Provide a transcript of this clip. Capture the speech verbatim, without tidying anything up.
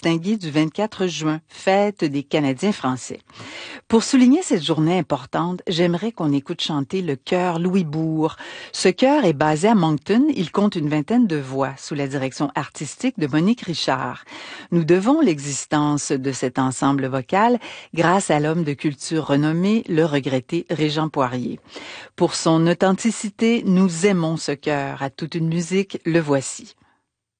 distingués du vingt-quatre juin, fête des Canadiens français. Pour souligner cette journée importante, j'aimerais qu'on écoute chanter le chœur Louisbourg. Ce chœur est basé à Moncton. Il compte une vingtaine de voix sous la direction artistique de Monique Richard. Nous devons l'existence de cet ensemble vocal grâce à l'homme de culture renommé, le regretté Régent Poirier. Pour son authenticité, nous aimons ce chœur. À toute une musique, le voici.